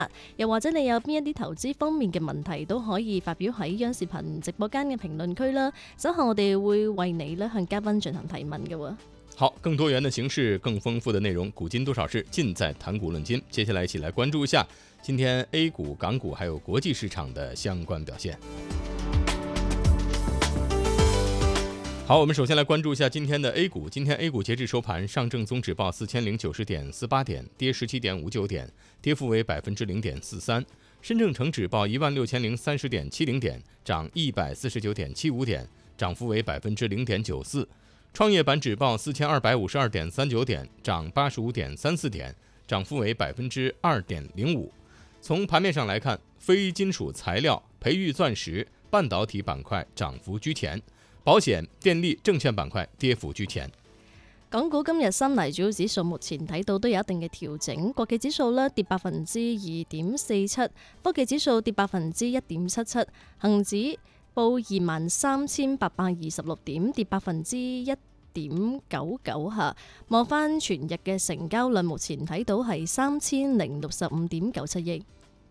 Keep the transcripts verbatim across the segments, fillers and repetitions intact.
又或者你有邊一啲投資方面嘅問題都可以發表喺央視頻直播間嘅評論區啦。稍後我哋會為你咧向嘉賓進行提問嘅喎。 好，更多元的形式，更豐富的內容，古今多少事，盡在談股論金。接下來一起來關注一下今天 A 股、港股還有國際市場的相關表現。好，我們首先來關注一下今天的 A 股。今天 A 股截至收盤，上證綜指報四千零九十點四八點，跌十七點五九點，跌幅為百分之零點四三。深證成指報一萬六千零三十點七零點，漲一百四十九點七五點，漲幅為百分之零點九四。創業板指報四千二百五十二點三九點，漲八十五點三四點，漲幅為百分之二點零五。從盤面上來看，非金屬材料、培育鑽石、半導體板塊漲幅居前，保險、電力、證券板塊跌幅居前。 港股今日三大主要指數目前睇到都有一定嘅調整，國企指數咧跌百分之二點四七，科技指數跌百分之一點七七，恒指報二萬三千八百二十六點，跌百分之一點九九下。望翻全日嘅成交量，目前睇到係三千零六十五點九七億。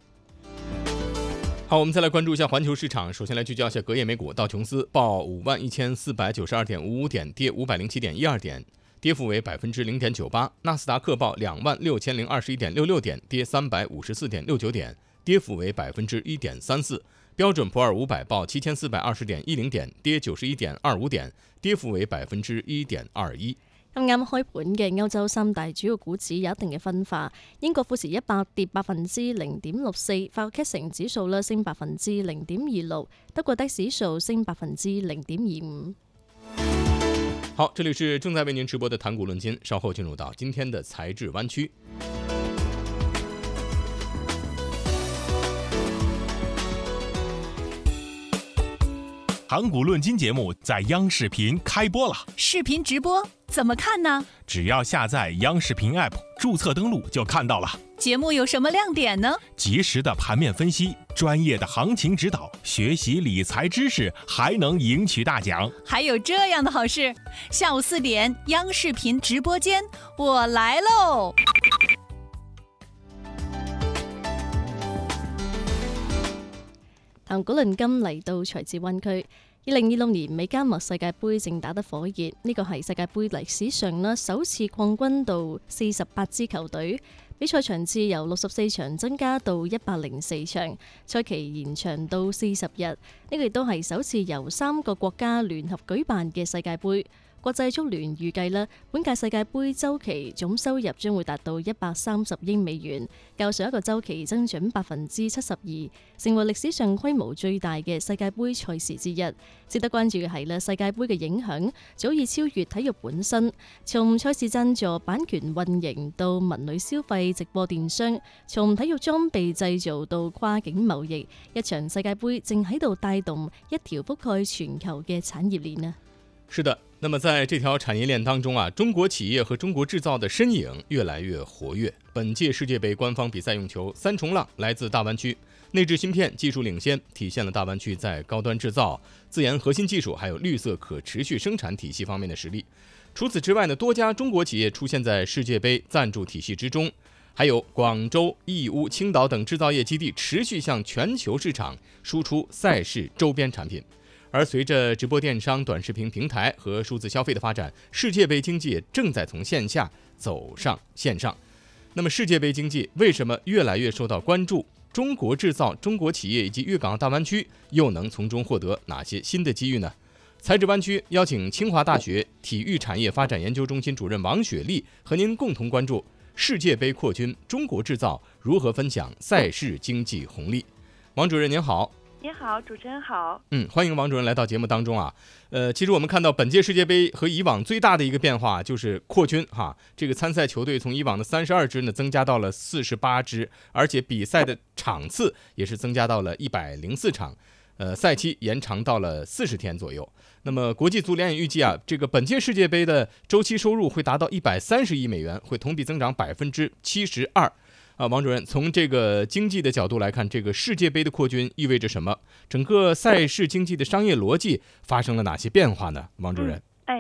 好，我們再來關注一下環球市場。首先來聚焦一下隔夜美股，道瓊斯報五萬一千四百九十二點五五點，跌五百零七點一二點，跌幅為百分之零點九八。納斯達克報兩萬六千零二十一點六六點，跌三百五十四點六九點，跌幅為百分之一點三四。標準普爾五百報七千四百二十點一零點，跌九十一點二五點，跌幅為百分之一點二一。 啱啱開盤嘅歐洲三大主要股指有一定嘅分化，英國富時一百跌百分之零點六四，法國 C A C 指數咧升百分之零點二六，德國 D A X 指數升百分之零點二五。 好，這裡是正在為您直播的談股論金，稍後進入到今天的財智灣區。 談股論金節目在央視頻開播了， 視頻直播怎麼看呢？ 只要下載央視頻 App， 註冊登錄就看到了。 節目有什麼亮點呢？ 及時的盤面分析，專業的行情指導，學習理財知識，還能贏取大獎。 還有這樣的好事，下午四點央視頻直播間，我來嘍！ 談股論金嚟到財智灣區。二零二六年美加墨世界盃正打得火熱，呢個係世界盃歷史上呢首次擴軍到四十八支球隊，比賽場次由六十四場增加到一百零四場，賽期延長到四十日。呢個亦都係首次由三個國家聯合舉辦嘅世界盃。國際足聯預計咧，本屆世界盃週期總收入將會達到一百三十億美元，較上一個週期增長百分之七十二，成為歷史上規模最大嘅世界盃賽事之一。值得關注嘅係咧，世界盃嘅影響早已超越體育本身，從賽事贊助、版權運營到文旅消費、直播電商，從體育裝備製造到跨境貿易，一場世界盃正喺度帶動一條覆蓋全球嘅產業鏈啊！ 是的。那麼在這條產業鏈當中啊，中國企業和中國製造的身影越來越活躍。本屆世界盃官方比賽用球三重浪來自大灣區，內置芯片技術領先，體現了大灣區在高端製造、自研核心技術還有綠色可持續生產體系方面的實力。除此之外呢，多家中國企業出現在世界盃贊助體系之中，還有廣州、義烏、青島等製造業基地持續向全球市場輸出賽事周邊產品。而隨着直播電商、短視頻平台和數字消費的發展，世界盃經濟也正在從線下走上線上。那麼世界盃經濟為什麼越來越受到關注？中國製造、中國企業以及粵港澳大灣區又能從中獲得哪些新的機遇呢？財智灣區邀請清華大學體育產業發展研究中心主任王雪麗和您共同關注世界盃擴軍，中國製造如何分享賽事經濟紅利。王主任您好。 您好，主持人好。 嗯，歡迎王主任來到節目當中啊。呃，其實我們看到本屆世界盃和以往最大的一個變化就是擴軍哈，這個參賽球隊從以往的三十二支呢增加到了四十八支，而且比賽的場次也是增加到了一百零四場，呃，賽期延長到了四十天左右。那麼國際足聯也預計啊，這個本屆世界盃的週期收入會達到一百三十億美元，會同比增長百分之七十二。啊，王主任，從這個經濟的角度來看，這個世界盃的擴軍意味着什麼？整個賽事經濟的商業邏輯發生了哪些變化呢？王主任， 嗯、哎。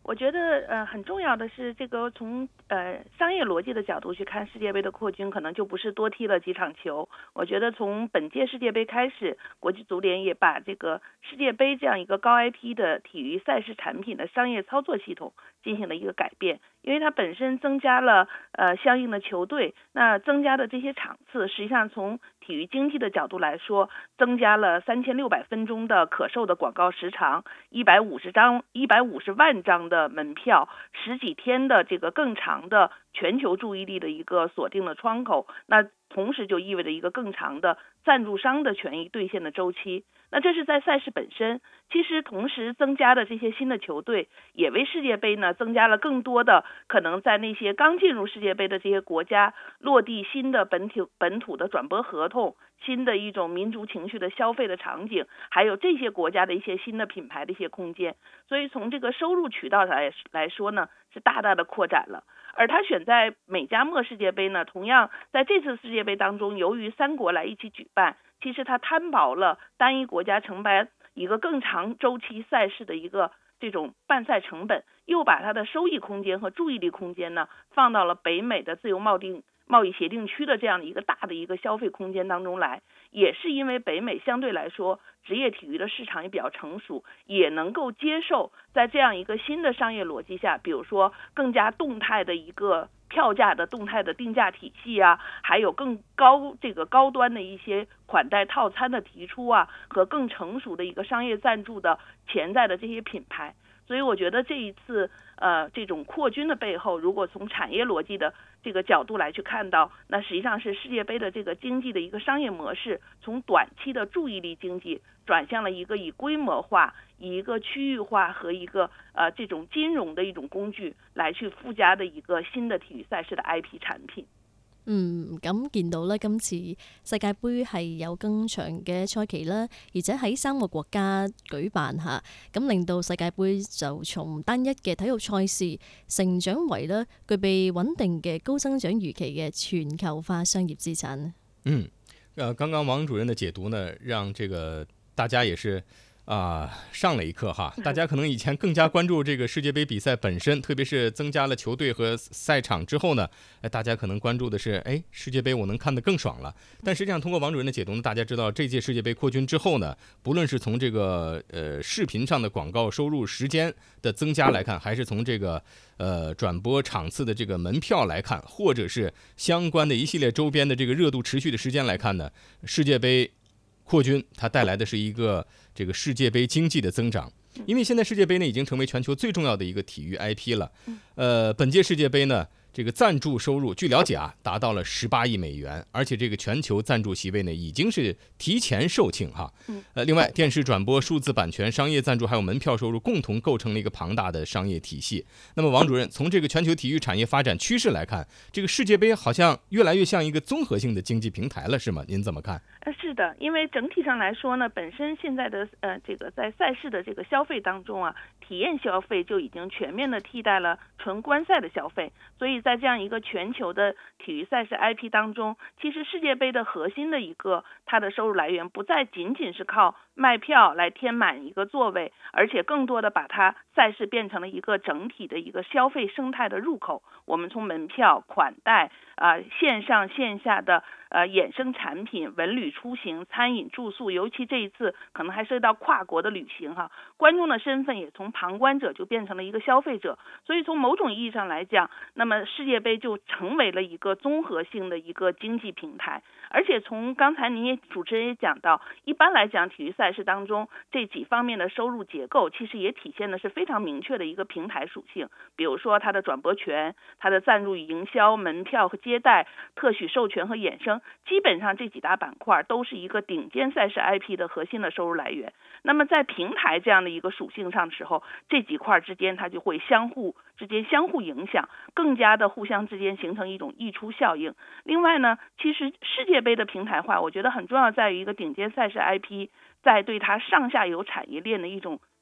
我觉得呃很重要的是，这个从呃商业逻辑的角度去看世界杯的扩军，可能就不是多踢了几场球。我觉得从本届世界杯开始，国际足联也把这个世界杯这样一个高 I P 的体育赛事产品的商业操作系统进行了一个改变，因为它本身增加了呃相应的球队，那增加的这些场次，实际上从体育经济的角度来说，增加了三千六百分钟的可售的广告时长，一百五十张、一百五十万张的门票，十几天的这个更长的全球注意力的一个锁定的窗口，那同时就意味着一个更长的赞助商的权益兑现的周期。那这是在赛事本身，其实同时增加的这些新的球队，也为世界杯呢增加了更多的可能在那些刚进入世界杯的这些国家落地新的本土本土的转播合同，新的一种民族情绪的消费的场景，还有这些国家的一些新的品牌的一些空间。所以从这个收入渠道来来说呢，是大大的扩展了。而他选在美加墨世界杯呢，同样在这次世界杯当中，由于三国来一起举办，其实它摊薄了单一国家承办一个更长周期赛事的一个这种办赛成本，又把它的收益空间和注意力空间呢放到了北美的自由贸易贸易协定区的这样的一个大的一个消费空间当中来。也是因为北美相对来说职业体育的市场也比较成熟，也能够接受在这样一个新的商业逻辑下，比如说更加动态的一个票价的动态的定价体系啊，还有更高这个高端的一些款待套餐的提出啊，和更成熟的一个商业赞助的潜在的这些品牌。所以我觉得这一次呃这种扩军的背后，如果从产业逻辑的这个角度来去看到，那实际上是世界杯的这个经济的一个商业模式，从短期的注意力经济转向了一个以规模化、以一个区域化和一个呃这种金融的一种工具来去附加的一个新的体育賽事的 I P 產品。 嗯，咁見到咧，今次世界盃係有更長嘅賽期啦，而且喺三個國家舉辦下，咁令到世界盃就從單一嘅體育賽事成長為咧具備穩定嘅高增長預期嘅全球化商業資產。 嗯，呃，剛剛王主任的解讀呢，讓這個大家也是。啊，上了一課哈！大家可能以前更加關注這個世界盃比賽本身，特別是增加了球隊和賽場之後呢，哎，大家可能關注的是，哎，世界盃我能看得更爽了。但實際上，通過王主任的解讀呢，大家知道這屆世界盃擴軍之後呢，不論是從這個呃視頻上的廣告收入時間的增加來看，還是從這個呃轉播場次的這個門票來看，或者是相關的一系列周邊的這個熱度持續的時間來看呢，世界盃擴軍它帶來的是一個這個世界盃經濟的增長，因為現在世界盃呢已經成為全球最重要的一個體育 I P 了。呃，本屆世界盃呢，這個贊助收入據了解啊，達到了十八億美元，而且這個全球贊助席位呢已經是提前售罄哈。呃，另外電視轉播、數字版權、商業贊助還有門票收入共同構成了一個龐大的商業體系。那麼王主任，從這個全球體育產業發展趨勢來看，這個世界盃好像越來越像一個綜合性的經濟平台了，是嗎？您怎麼看？ 是的，因為整體上來說呢，本身現在的呃這個在賽事的這個消費當中啊，體驗消費就已經全面的替代了純觀賽的消費，所以在這樣一個全球的體育賽事 I P 當中，其實世界盃的核心的一個它的收入來源不再僅僅是靠賣票來填滿一個座位，而且更多的把它賽事變成了一個整體的一個消費生態的入口。我們從門票、款待啊、呃、線上線下的呃衍生產品、文旅出行、餐飲住宿，尤其這一次可能還涉及到跨國的旅行哈，觀眾的身份也從旁觀者就變成了一個消費者，所以從某種意義上來講，那麼世界盃就成為了一個綜合性的一個經濟平台。而且從剛才您也主持人也講到，一般來講體育賽事當中這幾方面的收入結構其實也體現的是非常明確的一個平台屬性，比如說它的轉播權、它的贊助與營銷、門票和接待、特許授權和衍生，基本上這幾大板塊都是一個頂尖賽事 I P 的核心的收入來源。那麼在平台這樣的一個屬性上的時候，這幾塊之間它就會相互之間相互影響，更加的互相之間形成一種溢出效應。另外呢，其實世界盃的平台化，我覺得很重要在於一個頂尖賽事 I P 在對它上下游產業鏈的一種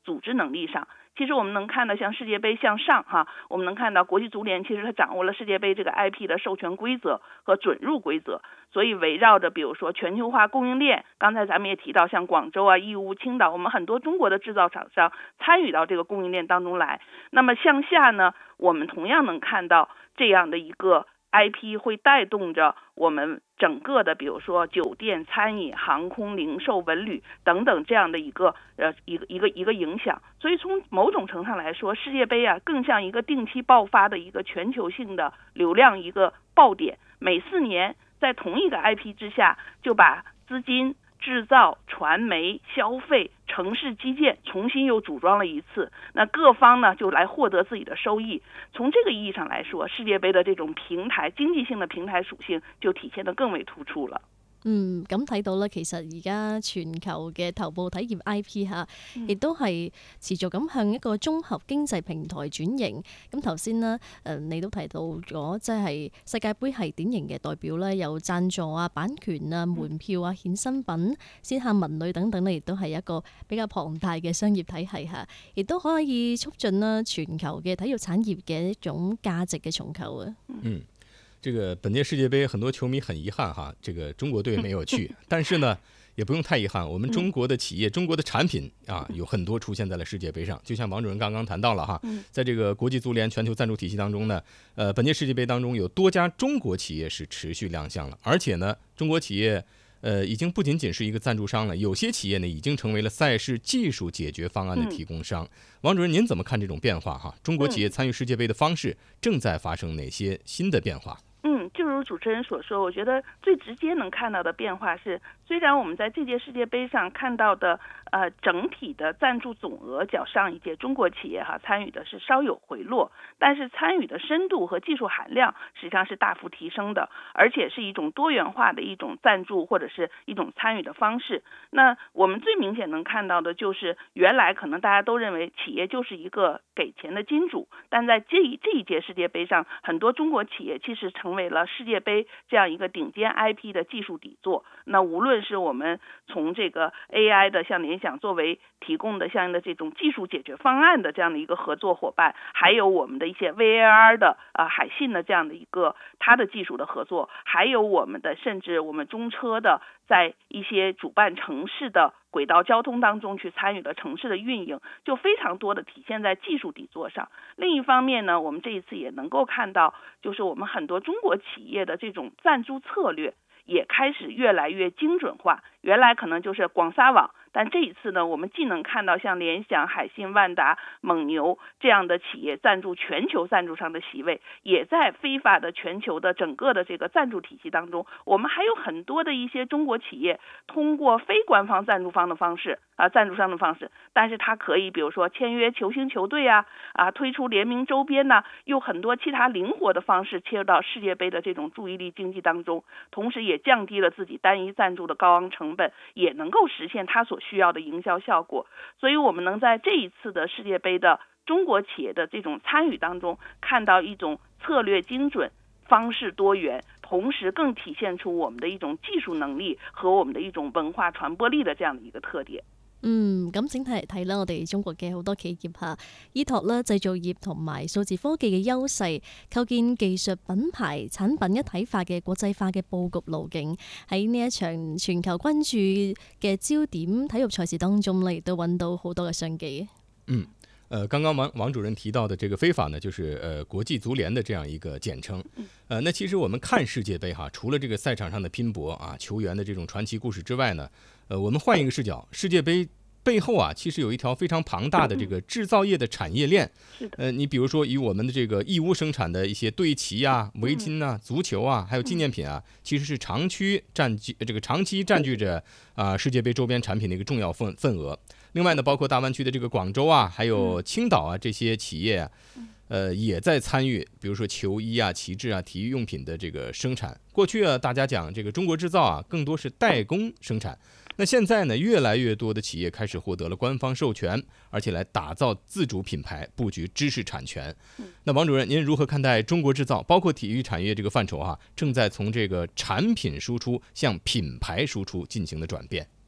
组织能力上。其实我们能看到，像世界杯向上哈，我们能看到国际足联其实它掌握了世界杯这个 I P 的授权规则和准入规则，所以围绕着比如说全球化供应链，刚才咱们也提到像广州啊、义乌、青岛，我们很多中国的制造厂商参与到这个供应链当中来。那么向下呢，我们同样能看到这样的一个I P 会带动着我们整个的，比如说酒店、餐饮、航空、零售、文旅等等这样的一个呃一个一个一个影响。所以从某种程度上来说，世界杯啊更像一个定期爆发的一个全球性的流量一个爆点，每四年在同一个 I P 之下，就把资金、制造、传媒、消费、城市基建重新又组装了一次，那各方呢就来获得自己的收益。从这个意义上来说，世界杯的这种平台經濟性的平台屬性就體現得更為突出了。 嗯，咁睇到咧，其實而家全球嘅頭部體驗 I P 嚇，亦都係持續咁向一個綜合經濟平台轉型。咁頭先呢，誒你都提到咗，即係世界盃係典型嘅代表咧，有贊助啊、版權啊、門票啊、衍生品、線下文旅等等咧，亦都係一個比較龐大嘅商業體系嚇，亦都可以促進啦全球嘅體育產業嘅一種價值嘅重構啊。 嗯。这个本届世界杯很多球迷很遗憾哈，这个中国队没有去，但是呢也不用太遗憾，我们中国的企业、中国的产品啊有很多出现在了世界杯上。就像王主任刚刚谈到了哈，在这个国际足联全球赞助体系当中呢，呃，本届世界杯当中有多家中国企业是持续亮相了，而且呢，中国企业呃已经不仅仅是一个赞助商了，有些企业呢已经成为了赛事技术解决方案的提供商。王主任，您怎么看这种变化哈？中国企业参与世界杯的方式正在发生哪些新的变化？ 嗯，就如主持人所说，我觉得最直接能看到的变化是，虽然我们在这届世界杯上看到的呃整体的赞助总额较上一届中国企业哈参与的是稍有回落，但是参与的深度和技术含量实际上是大幅提升的，而且是一种多元化的一种赞助或者是一种参与的方式。那我们最明显能看到的就是原来可能大家都认为企业就是一个给钱的金主，但在这一这一届世界杯上，很多中国企业其实成为了世界杯这样一个顶尖 I P 的技术底座。那无论是我们从这个 A I 的像联想作为提供的相应的这种技术解决方案的这样的一个合作伙伴，还有我们的一些 V A R 的呃海信的这样的一个它的技术的合作，还有我们的甚至我们中车的在一些主办城市的轨道交通当中去参与了城市的运营，就非常多的体现在技术底座上。另一方面呢，我们这一次也能够看到，就是我们很多中国企业的这种赞助策略也开始越来越精准化。原来可能就是广撒网，但这一次呢，我们既能看到像联想、海信、万达、蒙牛这样的企业赞助全球赞助商的席位，也在非法的全球的整个的这个赞助体系当中，我们还有很多的一些中国企业通过非官方赞助方的方式啊，赞助商的方式，但是它可以比如说签约球星球队啊，啊推出联名周边呐、啊，用很多其他灵活的方式切入到世界杯的这种注意力经济当中，同时也降低了自己单一赞助的高昂成本，也能够实现它所需要的营销效果。所以我们能在这一次的世界杯的中国企业的这种参与当中，看到一種策略精準、方式多元，同時更體現出我們的一種技術能力和我們的一種文化傳播力的這樣的一個特點。 嗯，咁整體嚟睇啦，我哋中國嘅好多企業嚇，依託啦製造業同埋數字科技嘅優勢，構建技術品牌產品一體化嘅國際化嘅佈局路徑，喺呢一場全球關注嘅焦點體育賽事當中咧，亦都揾到好多嘅商機。 嗯。呃，剛剛王王主任提到的這個非法呢，就是呃國際足聯的這樣一個簡稱。呃，那其實我們看世界杯哈，除了這個賽場上的拼搏啊，球員的這種傳奇故事之外呢，呃，我們換一個視角，世界杯背後啊，其實有一條非常龐大的這個製造業的產業鏈。呃，你比如說以我們的這個義烏生產的一些隊旗啊、圍巾啊、足球啊，還有紀念品啊，其實是長期佔據這個長期佔據着啊、呃、世界杯周邊產品的一個重要份份額。另外呢，包括大灣區的這個廣州啊，還有青島啊這些企業啊，呃，也在參與，比如說球衣啊、旗幟啊、體育用品的這個生產。過去啊，大家講這個中國製造啊，更多是代工生產。那現在呢，越來越多的企業開始獲得了官方授權，而且來打造自主品牌，布局知識產權。那王主任，您如何看待中國製造，包括體育產業這個範疇啊，正在從這個產品輸出向品牌輸出進行的轉變？嗯。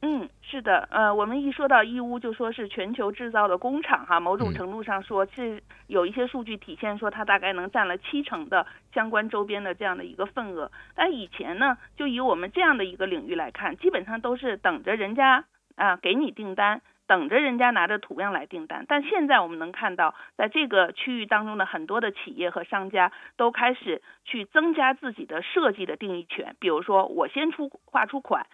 是的，呃，我们一说到义乌，就说是全球制造的工厂哈，某种程度上说是有一些数据体现说它大概能占了七成的相关周边的这样的一个份额。但以前呢，就以我们这样的一个领域来看，基本上都是等着人家啊、呃、给你订单，等着人家拿着图样来订单。但现在我们能看到，在这个区域当中的很多的企业和商家都开始去增加自己的设计的定义权，比如说我先出画出款，